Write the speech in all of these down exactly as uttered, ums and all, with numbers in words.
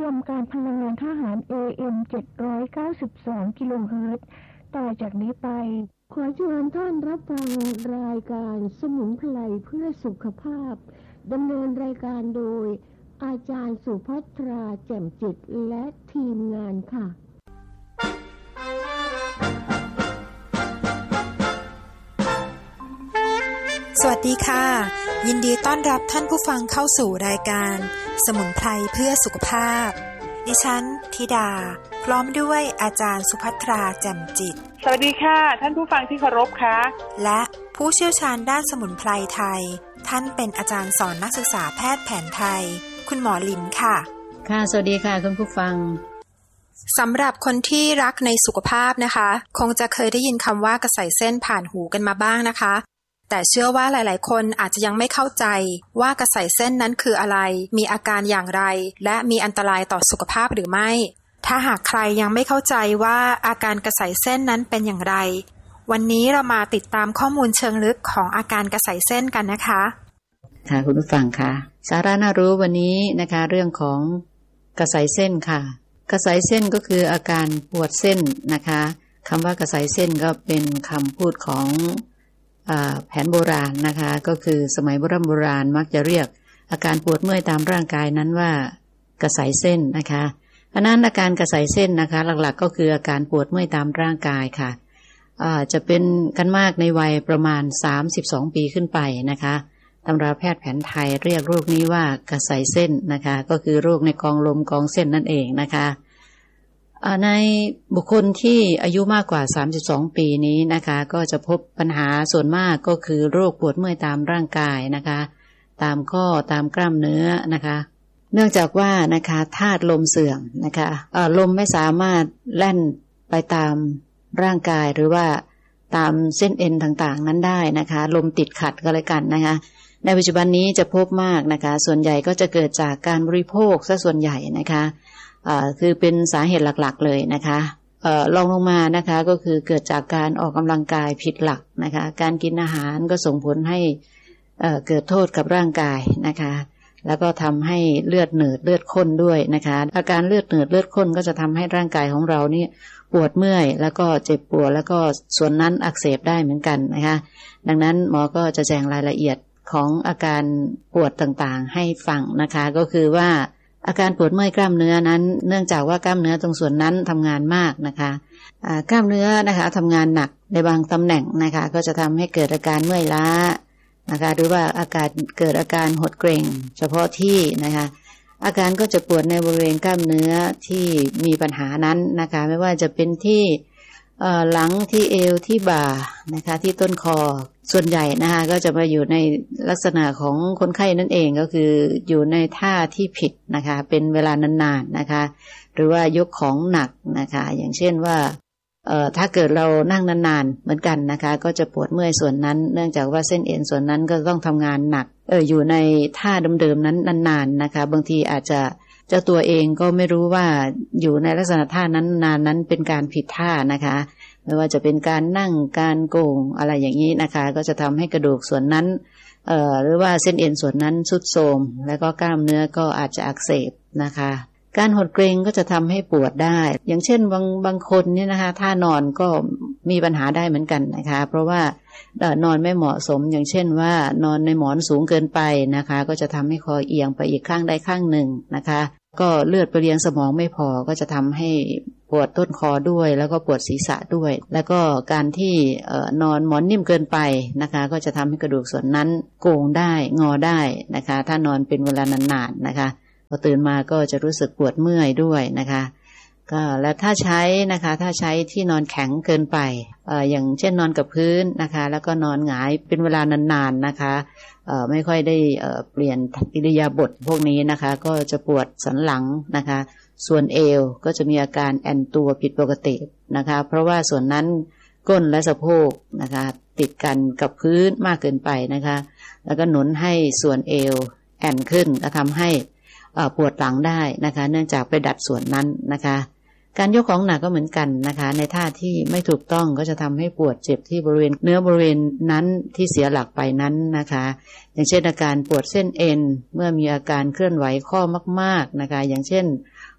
รมการพลังงานทหาร เอ เอ็ม เจ็ดร้อยเก้าสิบสอง กิโลเฮิรตซ์ต่อจากนี้ไปขอเชิญท่านรับฟังรายการสมุนไพรเพื่อสุขภาพดำเนินรายการโดยอาจารย์สุภัทราแจ่มจิตและทีมงานค่ะสวัสดีค่ะยินดีต้อนรับท่านผู้ฟังเข้าสู่รายการสมุนไพรเพื่อสุขภาพดิฉันธิดาพร้อมด้วยอาจารย์สุภัทราแจ่มจิตสวัสดีค่ะท่านผู้ฟังที่เคารพค่ะและผู้เชี่ยวชาญด้านสมุนไพรไทยท่านเป็นอาจารย์สอนนักศึกษาแพทย์แผนไทยคุณหมอลินค่ะค่ะสวัสดีค่ะคุณผู้ฟังสำหรับคนที่รักในสุขภาพนะคะคงจะเคยได้ยินคำว่ากระใสเส้นผ่านหูกันมาบ้างนะคะแต่เชื่อว่าหลายๆคนอาจจะยังไม่เข้าใจว่ากระใสเส้นนั้นคืออะไรมีอาการอย่างไรและมีอันตรายต่อสุขภาพหรือไม่ถ้าหากใครยังไม่เข้าใจว่าอาการกระใสเส้นนั้นเป็นอย่างไรวันนี้เรามาติดตามข้อมูลเชิงลึกของอาการกระใสเส้นกันนะคะค่ะคุณผู้ฟังค่ะสาระน่ารู้วันนี้นะคะเรื่องของกระใสเส้นค่ะกระใสเส้นก็คืออาการปวดเส้นนะคะคำว่ากระใสเส้นก็เป็นคำพูดของแผนโบราณนะคะก็คือสมัยโบราณโบราณมักจะเรียกอาการปวดเมื่อยตามร่างกายนั้นว่ากระใสเส้นนะคะเพราะนั้นอาการกระใสเส้นนะคะหลักๆก็คืออาการปวดเมื่อยตามร่างกายค่ะจะเป็นกันมากในวัยประมาณสามสิบสองปีขึ้นไปนะคะตำราแพทย์แผนไทยเรียกโรคนี้ว่ากระใสเส้นนะคะก็คือโรคในกองลมกองเส้นนั่นเองนะคะในบุคคลที่อายุมากกว่าสามสิบสองปีนี้นะคะก็จะพบปัญหาส่วนมากก็คือโรคปวดเมื่อยตามร่างกายนะคะตามข้อตามกล้ามเนื้อนะคะเนื่องจากว่านะคะธาตุลมเสื่อมนะคะลมไม่สามารถแล่นไปตามร่างกายหรือว่าตามเส้นเอ็นต่างๆนั้นได้นะคะลมติดขัดก็เลยกันนะคะในปัจจุบันนี้จะพบมากนะคะส่วนใหญ่ก็จะเกิดจากการบริโภคซะส่วนใหญ่นะคะคือเป็นสาเหตุหลักๆเลยนะคะลองลงมานะคะก็คือเกิดจากการออกกำลังกายผิดหลักนะคะการกินอาหารก็ส่งผลให้เกิดโทษกับร่างกายนะคะแล้วก็ทำให้เลือดหนืดเลือดข้นด้วยนะคะอาการเลือดหนืดเลือดข้นก็จะทำให้ร่างกายของเรานี่ปวดเมื่อยแล้วก็เจ็บปวดแล้วก็ส่วนนั้นอักเสบได้เหมือนกันนะคะดังนั้นหมอก็จะแจ้งรายละเอียดของอาการปวดต่างๆให้ฟังนะคะก็คือว่าอาการปวดเมื่อยกล้ามเนื้อนั้นเนื่องจากว่ากล้ามเนื้อตรงส่วนนั้นทำงานมากนะคะกล้ามเนื้อนะคะทำงานหนักในบางตำแหน่งนะคะก็จะทำให้เกิดอาการเมื่อยล้านะคะหรือว่าอาการเกิดอาการหดเกร็งเฉพาะที่นะคะอาการก็จะปวดในบริเวณกล้ามเนื้อที่มีปัญหานั้นนะคะไม่ว่าจะเป็นที่หลังที่เอวที่บ่านะคะที่ต้นคอส่วนใหญ่นะคะก็จะมาอยู่ในลักษณะของคนไข้นั่นเองก็คืออยู่ในท่าที่ผิดนะคะเป็นเวลานานๆ น, นะคะหรือว่ายกของหนักนะคะอย่างเช่นว่าเอ่อถ้าเกิดเรานั่งนานๆเหมือนกันนะคะก็จะปวดเมื่อยส่วนนั้นเนื่องจากว่าเส้นเอ็นส่วนนั้นก็ต้องทำงานหนักเอออยู่ในท่าเดิมๆนั้นนานๆนะคะบางทีอาจจะเจ้าตัวเองก็ไม่รู้ว่าอยู่ในลักษณะท่านั้นนานนั้นเป็นการผิดท่านะคะไม่ว่าจะเป็นการนั่งการโก่งอะไรอย่างนี้นะคะก็จะทำให้กระดูกส่วนนั้นเอ่อหรือว่าเส้นเอ็นส่วนนั้นทรุดโทรมแล้วก็กล้ามเนื้อก็อาจจะอักเสบนะคะการหดเกร็งก็จะทำให้ปวดได้อย่างเช่นบางบางคนเนี่ยนะคะท่านอนก็มีปัญหาได้เหมือนกันนะคะเพราะว่านอนไม่เหมาะสมอย่างเช่นว่านอนในหมอนสูงเกินไปนะคะก็จะทำให้คอเอียงไปอีกข้างใดข้างหนึ่งนะคะก็เลือดไปเลี้ยงสมองไม่พอก็จะทำให้ปวดต้นคอด้วยแล้วก็ปวดศีรษะด้วยแล้วก็การที่นอนหมอนนิ่มเกินไปนะคะก็จะทำให้กระดูกส่วนนั้นโก่งได้งอได้นะคะถ้านอนเป็นเวลานานๆนะคะพอตื่นมาก็จะรู้สึกปวดเมื่อยด้วยนะคะก็และถ้าใช้นะคะถ้าใช้ที่นอนแข็งเกินไปเอ่ออย่างเช่นนอนกับพื้นนะคะแล้วก็นอนหงายเป็นเวลานานๆนะคะเอ่อไม่ค่อยได้เอ่อเปลี่ยนอิริยาบถพวกนี้นะคะก็จะปวดสันหลังนะคะส่วนเอวก็จะมีอาการแอนตัวผิดปกตินะคะเพราะว่าส่วนนั้นก้นและสะโพกนะคะติดกันกับพื้นมากเกินไปนะคะแล้วก็หนุนให้ส่วนเอวแอนขึ้นก็ทำให้ปวดหลังได้นะคะเนื่องจากไปดัดส่วนนั้นนะคะการยกของหนักก็เหมือนกันนะคะในท่าที่ไม่ถูกต้องก็จะทำให้ปวดเจ็บที่บริเวณเนื้อบริเวณนั้นที่เสียหลักไปนั้นนะคะอย่างเช่นอาการปวดเส้นเอ็นเมื่อมีอาการเคลื่อนไหวข้อมากๆนะคะอย่างเช่น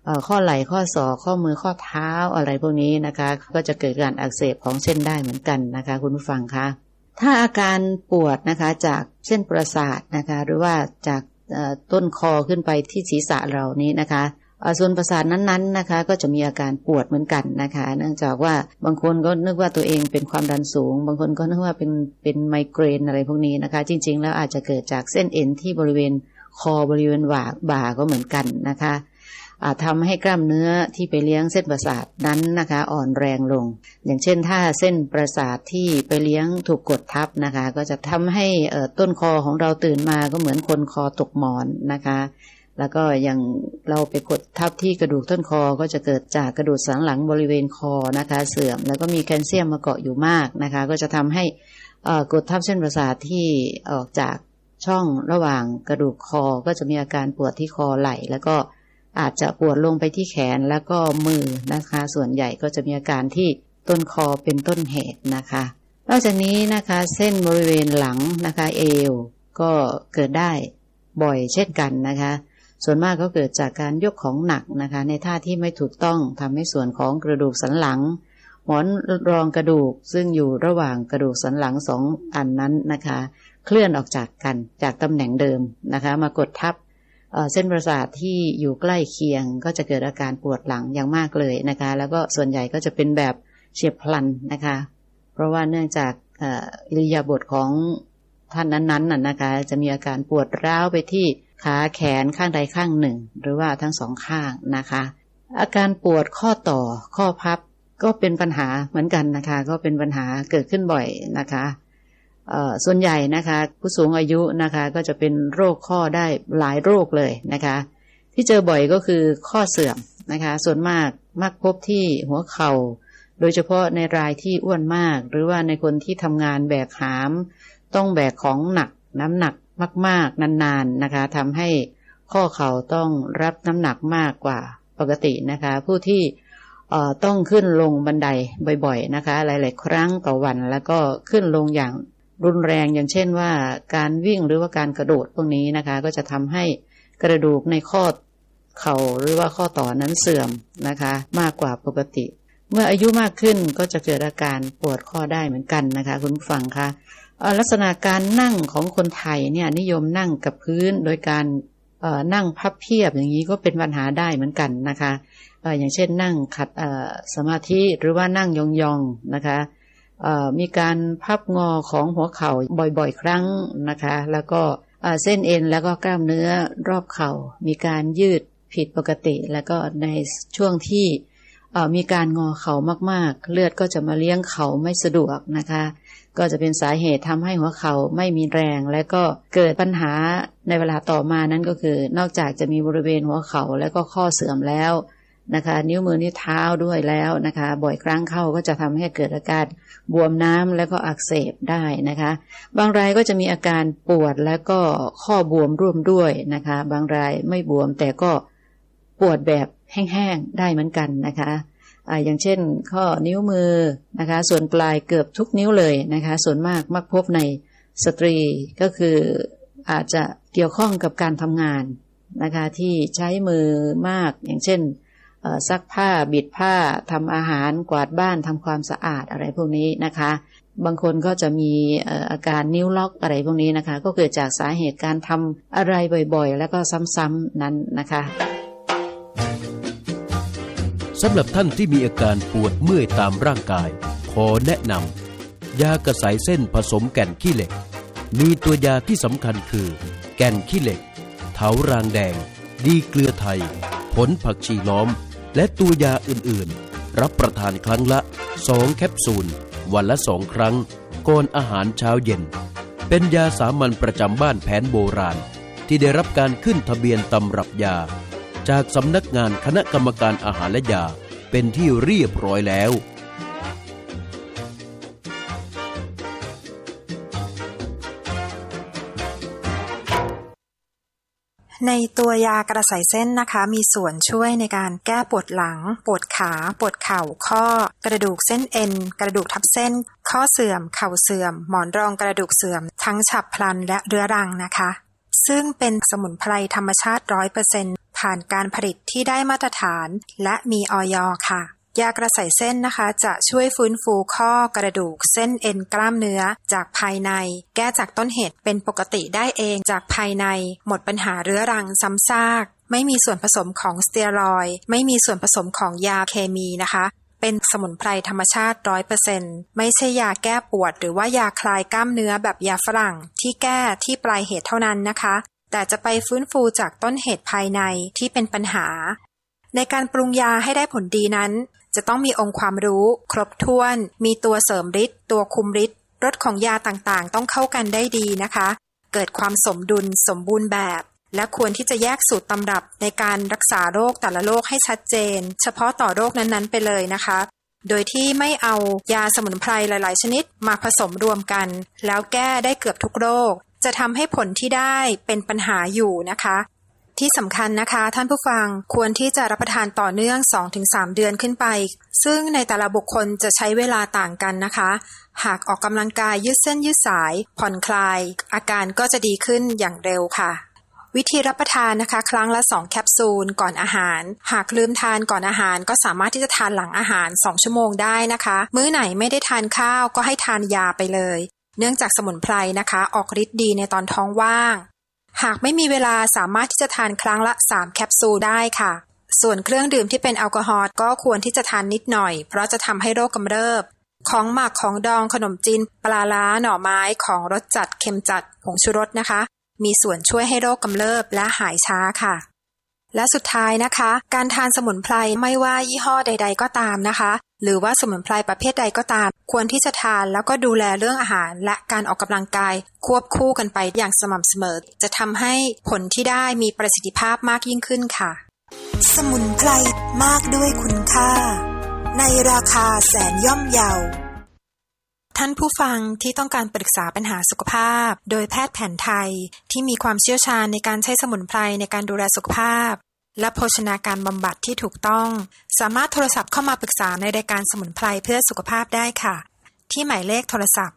ข้อไหล่ข้อศอกข้อมือข้อเท้าอะไรพวกนี้นะคะก็จะเกิดการอักเสบของเส้นได้เหมือนกันนะคะคุณผู้ฟังคะถ้าอาการปวดนะคะจากเส้นประสาทนะคะหรือว่าจากต้นคอขึ้นไปที่ศีรษะเรานี้นะคะส่วนประสาทนั้นๆนะคะก็จะมีอาการปวดเหมือนกันนะคะเนื่องจากว่าบางคนก็นึกว่าตัวเองเป็นความดันสูงบางคนก็นึกว่าเป็นเป็นไมเกรนอะไรพวกนี้นะคะจริงๆแล้วอาจจะเกิดจากเส้นเอ็นที่บริเวณคอบริเวณบ่าบ่าก็เหมือนกันนะคะทำให้กล้ามเนื้อที่ไปเลี้ยงเส้นประสาทนั้นนะคะอ่อนแรงลงอย่างเช่นถ้าเส้นประสาทที่ไปเลี้ยงถูกกดทับนะคะก็จะทำให้ต้นคอของเราตื่นมาก็เหมือนคนคอตกหมอนนะคะแล้วก็อย่างเราไปกดทับที่กระดูกต้นคอก็จะเกิดจากกระดูกสันหลังบริเวณคอนะคะเสื่อมแล้วก็มีแคลเซียมมาเกาะอยู่มากนะคะก็จะทำให้กดทับเส้นประสาทที่ออกจากช่องระหว่างกระดูกคอก็จะมีอาการปวดที่คอไหล่แล้วก็อาจจะปวดลงไปที่แขนแล้วก็มือนะคะส่วนใหญ่ก็จะมีอาการที่ต้นคอเป็นต้นเหตุนะคะนอกจากนี้นะคะเส้นบริเวณหลังนะคะเอวก็เกิดได้บ่อยเช่นกันนะคะส่วนมากก็เกิดจากการยกของหนักนะคะในท่าที่ไม่ถูกต้องทำให้ส่วนของกระดูกสันหลังหมอนรองกระดูกซึ่งอยู่ระหว่างกระดูกสันหลังสองอันนั้นนะคะเคลื่อนออกจากกันจากตำแหน่งเดิมนะคะมากดทับเส้นประสาทที่อยู่ใกล้เคียงก็จะเกิดอาการปวดหลังอย่างมากเลยนะคะแล้วก็ส่วนใหญ่ก็จะเป็นแบบเฉียบพลันนะคะเพราะว่าเนื่องจากอิริยาบถของท่านนั้นๆน่ะนะคะจะมีอาการปวดร้าวไปที่ขาแขนข้างใดข้างหนึ่งหรือว่าทั้งสองข้างนะคะอาการปวดข้อต่อข้อพับก็เป็นปัญหาเหมือนกันนะคะก็เป็นปัญหาเกิดขึ้นบ่อยนะคะส่วนใหญ่นะคะผู้สูงอายุนะคะก็จะเป็นโรคข้อได้หลายโรคเลยนะคะที่เจอบ่อยก็คือข้อเสื่อมนะคะส่วนมากมักพบที่หัวเข่าโดยเฉพาะในรายที่อ้วนมากหรือว่าในคนที่ทำงานแบกหามต้องแบกของหนักน้ำหนักมากๆนานๆนะคะทำให้ข้อเข่าต้องรับน้ำหนักมากกว่าปกตินะคะผู้ที่ต้องขึ้นลงบันไดบ่อยๆนะคะหลายๆครั้งต่อวันแล้วก็ขึ้นลงอย่างรุนแรงอย่างเช่นว่าการวิ่งหรือว่าการกระโดดพวกนี้นะคะก็จะทำให้กระดูกในข้อเข่าหรือว่าข้อต่อนั้นเสื่อมนะคะมากกว่าปกติเมื่ออายุมากขึ้นก็จะเกิดอาการปวดข้อได้เหมือนกันนะคะคุณผู้ฟังคะลักษณะการนั่งของคนไทยเนี่ยนิยมนั่งกับพื้นโดยการนั่งพับเพียบอย่างนี้ก็เป็นปัญหาได้เหมือนกันนะคะอย่างเช่นนั่งขัดสมาธิหรือว่านั่งยองๆนะคะมีการพับงอของหัวเข่าบ่อยๆครั้งนะคะแล้วก็เส้นเอ็นแล้วก็กล้ามเนื้อรอบเข่ามีการยืดผิดปกติแล้วก็ในช่วงที่มีการงอเข่ามากๆเลือดก็จะมาเลี้ยงเข่าไม่สะดวกนะคะก็จะเป็นสาเหตุทำให้หัวเข่าไม่มีแรงและก็เกิดปัญหาในเวลาต่อมานั้นก็คือนอกจากจะมีบริเวณหัวเข่าแล้วก็ข้อเสื่อมแล้วนะคะนิ้วมือนิ้วเท้าด้วยแล้วนะคะบ่อยครั้งเข้าก็จะทำให้เกิดอาการบวมน้ำแล้วก็อักเสบได้นะคะบางรายก็จะมีอาการปวดแล้วก็ข้อบวมร่วมด้วยนะคะบางรายไม่บวมแต่ก็ปวดแบบแห้งๆได้เหมือนกันนะคะอ่าอย่างเช่นข้อนิ้วมือนะคะส่วนปลายเกือบทุกนิ้วเลยนะคะส่วนมากมักพบในสตรีก็คืออาจจะเกี่ยวข้องกับการทำงานนะคะที่ใช้มือมากอย่างเช่นซักผ้าบิดผ้าทำอาหารกวาดบ้านทำความสะอาดอะไรพวกนี้นะคะบางคนก็จะมีอาการนิ้วล็อกอะไรพวกนี้นะคะก็เกิดจากสาเหตุการทำอะไรบ่อยๆแล้วก็ซ้ำๆนั้นนะคะสำหรับท่านที่มีอาการปวดเมื่อยตามร่างกายขอแนะนำยากระสายเส้นผสมแก่นขี้เหล็กมีตัวยาที่สำคัญคือแก่นขี้เหล็กเถารางแดงดีเกลือไทยผลผักชีล้อมและตัวยาอื่นๆรับประทานครั้งละสองแคปซูลวันละสองครั้งก่อนอาหารเช้าเย็นเป็นยาสามัญประจำบ้านแผนโบราณที่ได้รับการขึ้นทะเบียนตำรับยาจากสำนักงานคณะกรรมการอาหารและยาเป็นที่เรียบร้อยแล้วในตัวยากระสายเส้นนะคะมีส่วนช่วยในการแก้ปวดหลังปวดขาปวดเข่าข้อกระดูกเส้นเอ็นกระดูกทับเส้นข้อเสื่อมเข่าเสื่อมหมอนรองกระดูกเสื่อมทั้งฉับพลันและเรื้อรังนะคะซึ่งเป็นสมุนไพรธรรมชาติ ร้อยเปอร์เซ็นต์ผ่านการผลิตที่ได้มาตรฐานและมีอย.ค่ะยากระใสเส้นนะคะจะช่วยฟื้นฟูข้อกระดูกเส้นเอ็นกล้ามเนื้อจากภายในแก้จากต้นเหตุเป็นปกติได้เองจากภายในหมดปัญหาเรื้อรังซ้ำซากไม่มีส่วนผสมของสเตียรอยด์ไม่มีส่วนผสมของยาเคมีนะคะเป็นสมุนไพรธรรมชาติ ร้อยเปอร์เซ็นต์ ไม่ใช่ยาแก้ปวดหรือว่ายาคลายกล้ามเนื้อแบบยาฝรั่งที่แก้ที่ปลายเหตุเท่านั้นนะคะแต่จะไปฟื้นฟูจากต้นเหตุภายในที่เป็นปัญหาในการปรุงยาให้ได้ผลดีนั้นจะต้องมีองค์ความรู้ครบถ้วนมีตัวเสริมฤทธิ์ตัวคุมฤทธิ์รสของยาต่างๆต้องเข้ากันได้ดีนะคะเกิดความสมดุลสมบูรณ์แบบและควรที่จะแยกสูตรตำรับในการรักษาโรคแต่ละโรคให้ชัดเจนเฉพาะต่อโรคนั้นๆไปเลยนะคะโดยที่ไม่เอายาสมุนไพรหลายๆชนิดมาผสมรวมกันแล้วแก้ได้เกือบทุกโรคจะทำให้ผลที่ได้เป็นปัญหาอยู่นะคะที่สำคัญนะคะท่านผู้ฟังควรที่จะรับประทานต่อเนื่อง สองถึงสาม เดือนขึ้นไปซึ่งในแต่ละบุคคลจะใช้เวลาต่างกันนะคะหากออกกำลังกายยืดเส้นยืดสายผ่อนคลายอาการก็จะดีขึ้นอย่างเร็วค่ะวิธีรับประทานนะคะครั้งละสองแคปซูลก่อนอาหารหากลืมทานก่อนอาหารก็สามารถที่จะทานหลังอาหารสองชั่วโมงได้นะคะมื้อไหนไม่ได้ทานข้าวก็ให้ทานยาไปเลยเนื่องจากสมุนไพรนะคะออกฤทธิ์ดีในตอนท้องว่างหากไม่มีเวลาสามารถที่จะทานครั้งละสามแคปซูลได้ค่ะส่วนเครื่องดื่มที่เป็นแอลกอฮอล์ก็ควรที่จะทานนิดหน่อยเพราะจะทำให้โรคกำเริบของหมักของดองขนมจีนปลาร้าหน่อไม้ของรสจัดเค็มจัดผงชูรสนะคะมีส่วนช่วยให้โรคกำเริบและหายช้าค่ะและสุดท้ายนะคะการทานสมุนไพรไม่ว่ายี่ห้อใดๆก็ตามนะคะหรือว่าสมุนไพรประเภทใดก็ตามควรที่จะทานแล้วก็ดูแลเรื่องอาหารและการออกกำลังกายควบคู่กันไปอย่างสม่ำเสมอจะทำให้ผลที่ได้มีประสิทธิภาพมากยิ่งขึ้นค่ะสมุนไพรมากด้วยคุณค่าในราคาแสนย่อมเยาท่านผู้ฟังที่ต้องการปรึกษาปัญหาสุขภาพโดยแพทย์แผนไทยที่มีความเชี่ยวชาญในการใช้สมุนไพรในการดูแลสุขภาพและโภชนาการบำบัดที่ถูกต้องสามารถโทรศัพท์เข้ามาปรึกษาในรายการสมุนไพรเพื่อสุขภาพได้ค่ะที่หมายเลขโทรศัพท์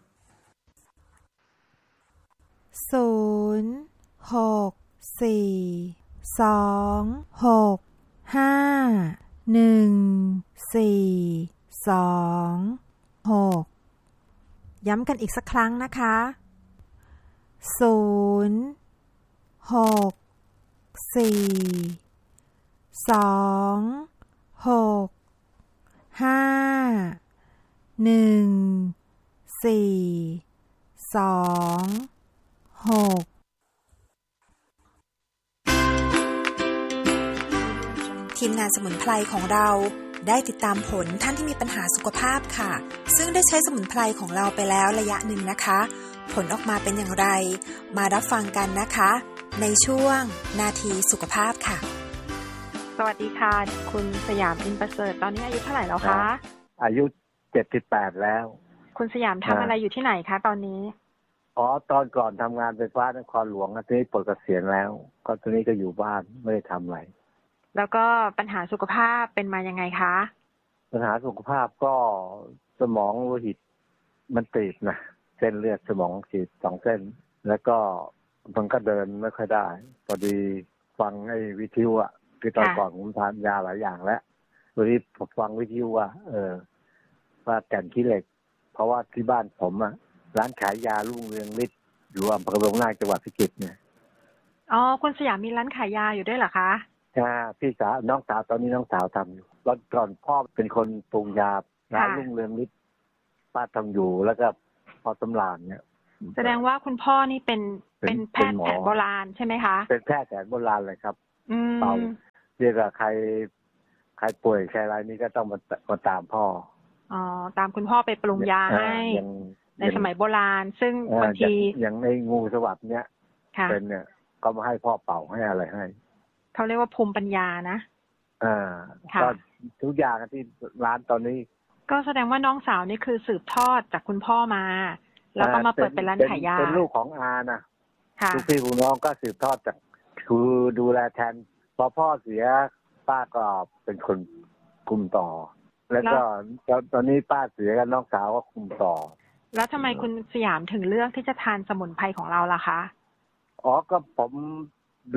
ศูนย์ หก สี่ สอง หก ห้า หนึ่ง สี่ สอง หกย้ำกันอีกสักครั้งนะคะศูนย์ หก สี่ สอง หก ห้า หนึ่ง สี่ สอง หกทีมงานสมุนไพรของเราได้ติดตามผลท่านที่มีปัญหาสุขภาพค่ะซึ่งได้ใช้สมุนไพรของเราไปแล้วระยะหนึ่งนะคะผลออกมาเป็นอย่างไรมารับฟังกันนะคะในช่วงนาทีสุขภาพค่ะสวัสดีค่ะคุณสยามอินประเสริฐตอนนี้อายุเท่าไหร่แล้วคะอายุเจ็ดสิบแปดแล้วคุณสยามทำอะไรอยู่ที่ไหนคะตอนนี้อ๋อตอนก่อนทำงานไฟฟ้านครหลวงตอนนี้ปลดเกษียณแล้วก็ตอนนี้ก็อยู่บ้านไม่ได้ทำอะไรแล้วก็ปัญหาสุขภาพเป็นมายังไงคะปัญหาสุขภาพก็สมองโลหิตมันตีบนะเส้นเลือดสมองตีบสองเส้นแล้วก็มันก็เดินไม่ค่อยได้พอดีฟังไอ้วิทยุอ่ะคือตอนก่อนผมทานยาหลายอย่างแล้วพอดีผมฟังวิทยุว่าเออว่าแก่นขี้เหล็กเพราะว่าที่บ้านผมอ่ะร้านขายยารุ่งเรืองฤทธิ์อยู่อำเภอโรงนาจังหวัดพิจิตรเนี่ยอ๋อคุณสยามมีร้านขายยาอยู่ด้วยเหรอคะใช่พี่สาวน้องสาวตอนนี้น้องสาวทำอยู่ตอนก่อนพ่อเป็นคนปรุงยาร้านรุ่งเรืองฤทธิ์ป้าทำอยู่แล้วก็พอตำรานเนี่ยแสดงว่าคุณพ่อนี่เป็นเป็นแพทย์แผนโบราณใช่ไหมคะเป็นแพทย์แผนโบราณเลยครับเป่าเรียกว่าใครใครป่วยใครอะไรนี่ก็ต้องมามาตามพ่ออ๋อตามคุณพ่อไปปรุงยาให้ในสมัยโบราณซึ่งบางทีอย่างในงูสวัสด์เนี้ยเป็นเนี่ยก็มาให้พ่อเป่าให้อะไรให้เขาเรียกว่าภูมิปัญญานะอ่าก็ทุกอย่างที่ร้านตอนนี้ก็แสดงว่าน้องสาวนี่คือสืบทอดจากคุณพ่อมาแล้วก็มาเปิดเป็นร้านขายยาเป็นลูกของอานะทุกพี่ลูกน้องก็สืบทอดจากคือดูแลแทนพอพ่อเสียป้าก็เป็นคนคุมต่อแล้วก็ตอนนี้ป้าเสียกันน้องสาวก็คุมต่อแล้วทำไมคุณสยามถึงเลือกที่จะทานสมุนไพรของเราล่ะคะอ๋อก็ผมดู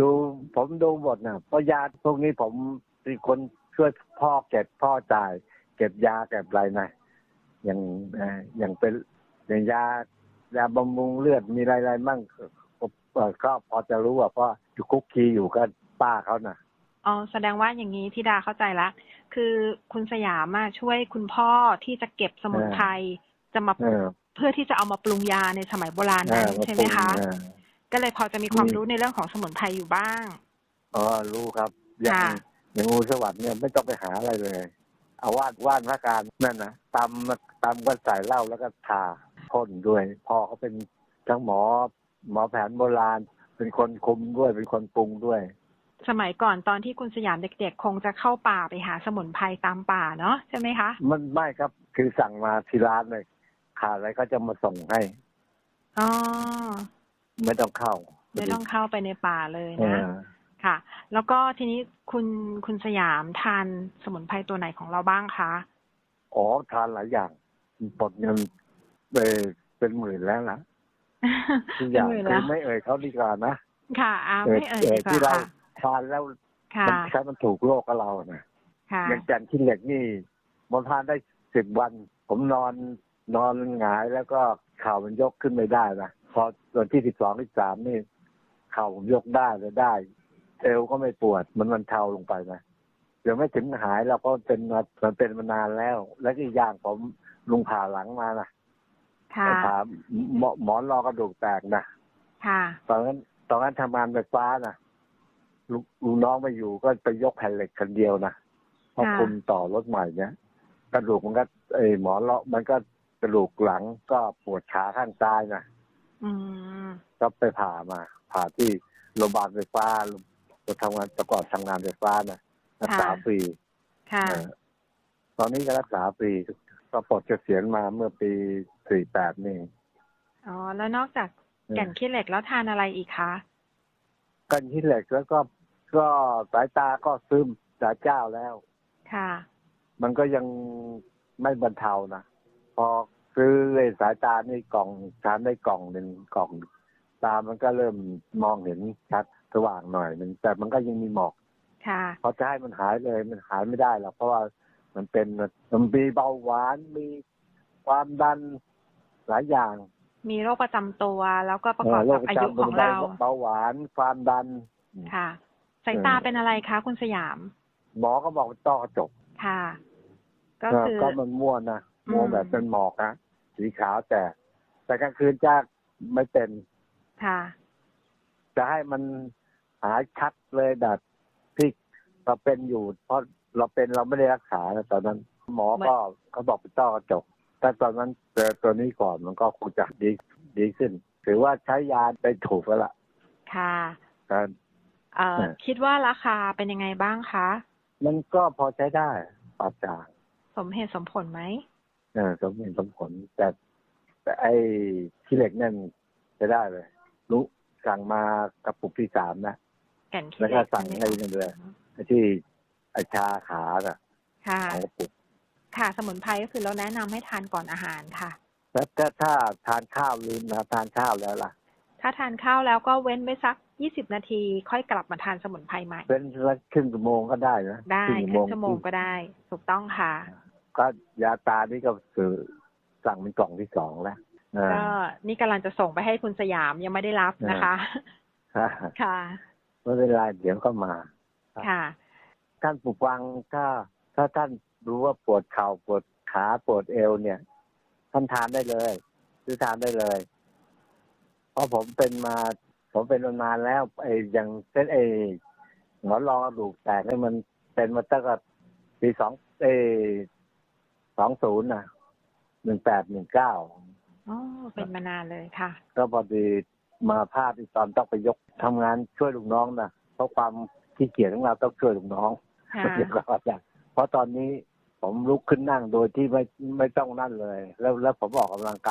ผมดูหมดนะเพราะยาพวกนี้ผมเป็นคนช่วยพ่อเก็บพ่อจ่ายเก็บยาเก็บอะไรนะอย่างอย่างเป็นอย่างยายาบำรุงเลือดมีอะไรๆมั่งก็พอจะรู้ว่าเพราะอยู่คุกคีอยู่กับป้าเขานะอ๋อแสดงว่าอย่างนี้ธิดาเข้าใจละคือคุณสยามมาช่วยคุณพ่อที่จะเก็บสมุนไพรจะมาเพื่อที่จะเอามาปรุงยาในสมัยโบราณนั้นใช่ไหมคะก็เลยพอจะมีความรู้ในเรื่องของสมุนไพรอยู่บ้างอ๋อรู้ครับอย่างอย่างงูสวัสดิ์เนี่ยไม่ต้องไปหาอะไรเลยเอาว่านว่านพระการนั่นนะตำตำก็ใส่เหล้าแล้วก็ทาพ่นด้วยพ่อเขาเป็นทั้งหมอหมอแผนโบราณเป็นคนคุมด้วยเป็นคนปรุงด้วยสมัยก่อนตอนที่คุณสยามเด็กๆคงจะเข้าป่าไปหาสมุนไพรตามป่าเนาะใช่ไหมคะมันไม่ครับคือสั่งมาที่ร้านเลยขาดอะไรก็จะมาส่งให้อ๋อไม่ต้องเข้าไม่ต้องเข้าไปในป่าเลยนะค่ะแล้วก็ทีนี้คุณคุณสยามทานสมุนไพรตัวไหนของเราบ้างคะอ๋อทานหลายอย่างปลดเงินไปเป็นหมื่นแล้วนะทุกอย่างคือไม่เอ่ยเขาดีกว่านะค่ะอ่าไม่เอ่ยดีกว่าที่เราทานแล้วมันใช้มันถูกโรคกับเราเนี่ยอย่างแกนขี้เหล็กนี่มันทานได้สิบวันผมนอนนอนหงายแล้วก็เข่ามันยกขึ้นไม่ได้นะพอวันที่สิบสองที่สามนี่เข่าผมยกได้เลยได้เอวก็ไม่ปวดมันมันเทาลงไปนะเดี๋ยวไม่ถึงหายเราก็เป็นมันเป็นมานานแล้วและอีกอย่างผมลุงผ่าหลังมานะผ่าหมอนรอกระดูกแตกนะตอนนั้นตอนนั้นทำงานไฟฟ้านะลูกน้องไม่อยู่ก็ไปยกแผ่นเหล็กคันเดียวนะเพราะคุณต่อรถใหม่เนี่ยกระดูกมันก็ไอหมอนรอมันก็กระดูกหลังก็ปวดขาข้างซ้ายนะก็ไปผ่ามาผ่าที่โรงพยาบาลไฟฟ้าเราทำงานประกอบทำงานไฟฟ้านะรักษาฟรีตอนนี้ก็รักษาฟรีก็ปลดเกษียณมาเมื่อปีสี่แปดนี่อ๋อแล้วนอกจากแก่นขี้เหล็กแล้วทานอะไรอีกคะแก่นขี้เหล็กแล้วก็ก็สายตาก็ซึมจากเจ้าแล้วค่ะมันก็ยังไม่บรรเทานะพอซื้อสายตานี่กล่องทานได้กล่องหนึ่งกล่องตามันก็เริ่มมองเห็นชัดสว่างหน่อยนึงแต่มันก็ยังมีหมอกค่ะพอจะให้มันหายเลยมันหายไม่ได้หรอกเพราะว่ามันเป็นมันมีเบาหวานมีความดันหลายอย่างมีโรคประจำตัวแล้วก็ประกอบกับอายุของเราเบาหวานความดันค่ะสายตาเป็นอะไรคะคุณสยามหมอก็บอกว่าต้อกระจกค่ะก็คือก็มันม่วนนะม่วงแบบเป็นหมอกนะสีขาวแต่แต่กลางคืนจะไม่เป็นค่ะจะให้มันหายชัดเลยแบบที่เราเป็นอยู่เพราะเราเป็นเราไม่ได้รักษาตอนนั้นหมอก็เขาบอกเป็นต้อกระจกแต่ตอนนั้นเจอตัวนี้ก่อนมันก็คงจะดีดีขึ้นถือว่าใช้ยาได้ถูกแล้วล่ะค่ะเอ่อคิดว่าราคาเป็นยังไงบ้างคะมันก็พอใช้ได้ปานกลางสมเหตุสมผลไหมเออสมเหตุสมผลแต่แต่ไอ้ขี้เหล็กนั่นใช้ได้เลยรู้สั่งมากระปุกที่สามนะแล้วก็สั่งให้นั่นเลยที่ไอชาขาน่ะค่ะค่ะสมุนไพรก็คือเราแนะนำให้ทานก่อนอาหารค่ะแล้วถ้าถ้าทานข้าวลืมนะทานข้าวแล้วล่ะถ้าทานข้าวแล้วก็เว้นไว้สักยี่สิบนาทีค่อยกลับมาทานสมุนไพรใหม่เป็นสักครึ่งชั่วโมงก็ได้นะได้ครึ่งชั่วโมงก็ได้ถูกต้องค่ะก็ยาตานี่ก็คือสั่งเป็นกล่องที่สองแล้วก็นี่กำลังจะส่งไปให้คุณสยามยังไม่ได้รับนะคะค่ะไม่เป็นไรเดี๋ยวก็มาค่ะท่านผู้ฟังถ้าถ้าท่านรู้ว่าปวดเข่าปวดขาปวดเอวเนี่ยท่านทานได้เลยซื้อทานได้เลยเพราะผมเป็นมาผมเป็นมานานแล้วไอ้อย่างเส้นไอ้หมอนรองกระดูกแตกนี่มันเป็นมาตั้งแต่ปีสองเอสองศูนย์นะหนึ่งแปดหนึ่งเก้าอ๋อเป็นมานานเลยค่ะก็พอดีมาพลาดตอนต้องไปยกทำงานช่วยลูกน้องนะเพราะความขี้เกียจของเราต้องช่วยลูกน้องไม่เกี่ยวกับอะไรเพราะตอนนี้ผมลุกขึ้นนั่งโดยที่ไม่ไม่ต้องนั่นเลยแล้วแล้วผมออกกำลังกาย